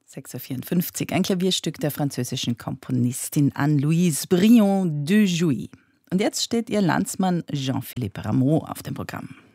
6:54 Uhr, ein Klavierstück der französischen Komponistin Anne-Louise Briand de Jouy. Und jetzt steht ihr Landsmann Jean-Philippe Rameau auf dem Programm.